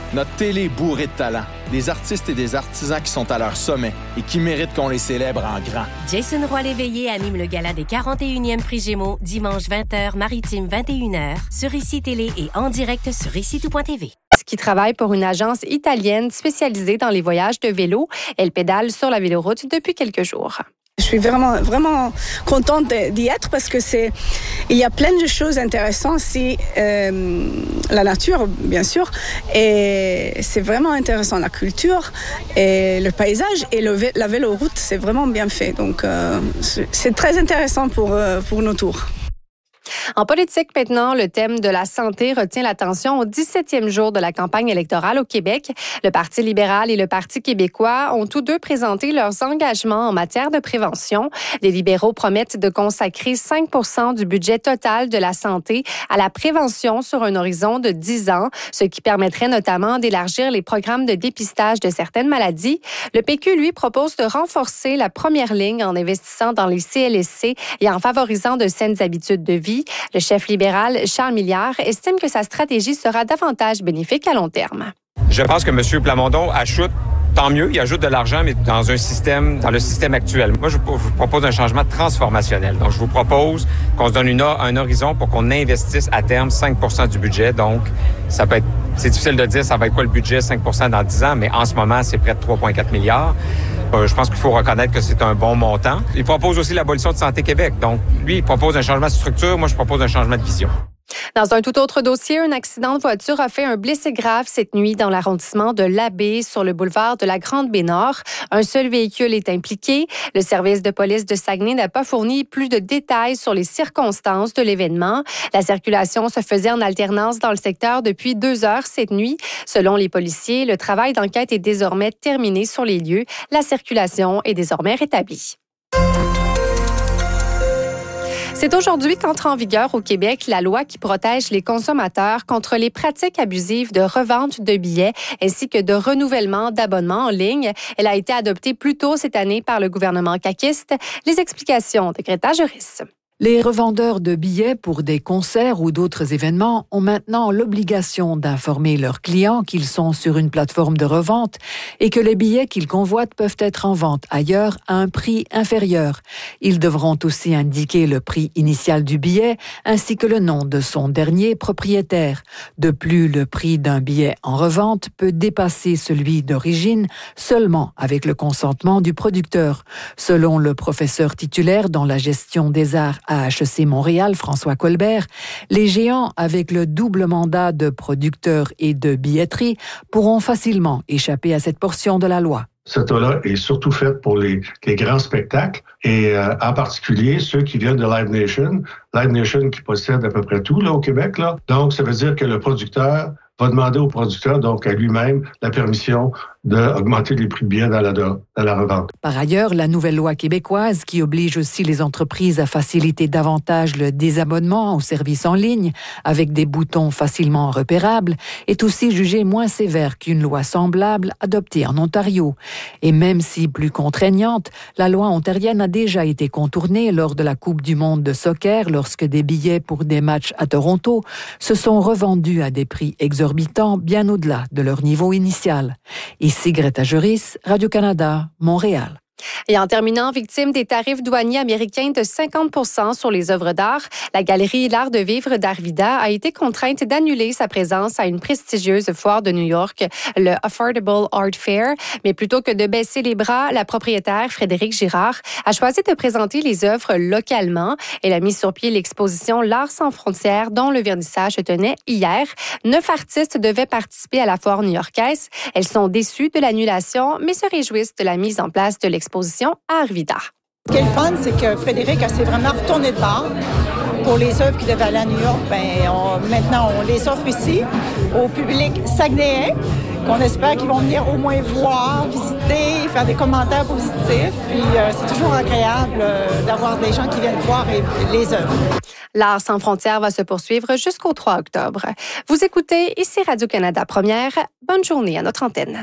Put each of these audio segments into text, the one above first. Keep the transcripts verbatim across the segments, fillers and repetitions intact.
Notre télé est bourrée de talent. Des artistes et des artisans qui sont à leur sommet et qui méritent qu'on les célèbre en grand. Jason Roy-Léveillé anime le gala des quarante et unième Prix Gémeaux, dimanche vingt heures, Maritime vingt et une heures, sur Ici Télé et en direct sur ici tout point t v. Qui travaille pour une agence italienne spécialisée dans les voyages de vélo. Elle pédale sur la véloroute depuis quelques jours. Je suis vraiment, vraiment contente d'y être parce que c'est, il y a plein de choses intéressantes ici, euh, la nature, bien sûr, et c'est vraiment intéressant, la culture et le paysage et le, la véloroute, c'est vraiment bien fait. Donc, euh, c'est très intéressant pour, euh, pour nos tours. En politique, maintenant, le thème de la santé retient l'attention au dix-septième jour de la campagne électorale au Québec. Le Parti libéral et le Parti québécois ont tous deux présenté leurs engagements en matière de prévention. Les libéraux promettent de consacrer cinq pour cent du budget total de la santé à la prévention sur un horizon de dix ans, ce qui permettrait notamment d'élargir les programmes de dépistage de certaines maladies. Le P Q, lui, propose de renforcer la première ligne en investissant dans les C L S C et en favorisant de saines habitudes de vie. Le chef libéral, Charles Milliard, estime que sa stratégie sera davantage bénéfique à long terme. Je pense que M. Plamondon ajoute, tant mieux, il ajoute de l'argent, mais dans un système, dans le système actuel. Moi, je vous propose un changement transformationnel. Donc, je vous propose qu'on se donne une, un horizon pour qu'on investisse à terme cinq pour cent du budget. Donc, ça peut être, c'est difficile de dire ça va être quoi le budget, cinq pour cent dans dix ans, mais en ce moment, c'est près de trois virgule quatre milliards. Euh, je pense qu'il faut reconnaître que c'est un bon montant. Il propose aussi l'abolition de Santé Québec. Donc, lui, il propose un changement de structure. Moi, je propose un changement de vision. Dans un tout autre dossier, un accident de voiture a fait un blessé grave cette nuit dans l'arrondissement de l'Abbé, sur le boulevard de la Grande-Baie-Nord. Un seul véhicule est impliqué. Le service de police de Saguenay n'a pas fourni plus de détails sur les circonstances de l'événement. La circulation se faisait en alternance dans le secteur depuis deux heures cette nuit. Selon les policiers, le travail d'enquête est désormais terminé sur les lieux. La circulation est désormais rétablie. C'est aujourd'hui qu'entre en vigueur au Québec la loi qui protège les consommateurs contre les pratiques abusives de revente de billets ainsi que de renouvellement d'abonnements en ligne. Elle a été adoptée plus tôt cette année par le gouvernement caquiste. Les explications de Greta Juris. Les revendeurs de billets pour des concerts ou d'autres événements ont maintenant l'obligation d'informer leurs clients qu'ils sont sur une plateforme de revente et que les billets qu'ils convoitent peuvent être en vente ailleurs à un prix inférieur. Ils devront aussi indiquer le prix initial du billet ainsi que le nom de son dernier propriétaire. De plus, le prix d'un billet en revente peut dépasser celui d'origine seulement avec le consentement du producteur. Selon le professeur titulaire dans la gestion des arts à H E C Montréal, François Colbert, les géants avec le double mandat de producteur et de billetterie pourront facilement échapper à cette portion de la loi. Cette loi est surtout faite pour les, les grands spectacles et euh, en particulier ceux qui viennent de Live Nation. Live Nation qui possède à peu près tout là au Québec. Là. Donc, ça veut dire que le producteur va demander au producteur, donc à lui-même, la permission d'augmenter les prix de billets dans la, dans la revente. Par ailleurs, la nouvelle loi québécoise, qui oblige aussi les entreprises à faciliter davantage le désabonnement aux services en ligne, avec des boutons facilement repérables, est aussi jugée moins sévère qu'une loi semblable adoptée en Ontario. Et même si plus contraignante, la loi ontarienne a déjà été contournée lors de la Coupe du monde de soccer, lorsque des billets pour des matchs à Toronto se sont revendus à des prix exorbitants bien au-delà de leur niveau initial. Ici Greta Juris, Radio-Canada, Montréal. Et en terminant, victime des tarifs douaniers américains de cinquante pour cent sur les œuvres d'art, la galerie L'Art de vivre d'Arvida a été contrainte d'annuler sa présence à une prestigieuse foire de New York, le Affordable Art Fair. Mais plutôt que de baisser les bras, la propriétaire, Frédéric Girard, a choisi de présenter les œuvres localement. Elle a mis sur pied l'exposition L'Art sans frontières, dont le vernissage se tenait hier. Neuf artistes devaient participer à la foire new-yorkaise. Elles sont déçues de l'annulation, mais se réjouissent de la mise en place de l'exposition à Arvida. Ce qui est le fun, c'est que Frédéric s'est vraiment retourné de bord. Pour les œuvres qui devaient aller à New York, ben, on, maintenant, on les offre ici au public saguenayen, qu'on espère qu'ils vont venir au moins voir, visiter, faire des commentaires positifs. Puis euh, c'est toujours agréable euh, d'avoir des gens qui viennent voir et, les œuvres. L'Art sans frontières va se poursuivre jusqu'au trois octobre. Vous écoutez ici Radio-Canada Première. Bonne journée à notre antenne.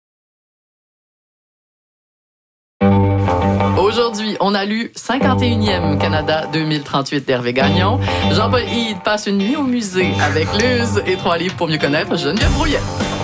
Aujourd'hui, on a lu cinquante et unième Canada deux mille trente-huit d'Hervé Gagnon. Jean-Paul Hyde passe une nuit au musée avec Luz et trois livres pour mieux connaître Geneviève Brouillet.